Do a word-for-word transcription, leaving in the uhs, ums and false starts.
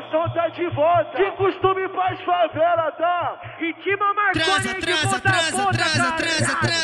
som tá de volta. De costume faz favela, tá? Ritmo Marconi transa, transa, transa, transa, transa, transa.